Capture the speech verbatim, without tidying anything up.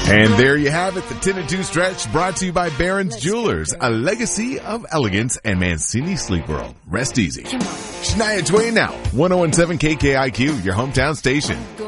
And there you have it, the ten and two stretch brought to you by Barron's Jewelers, a legacy of elegance and Mancini Sleep World. Rest easy. Shania Twain now, one oh one seven K K I Q, your hometown station.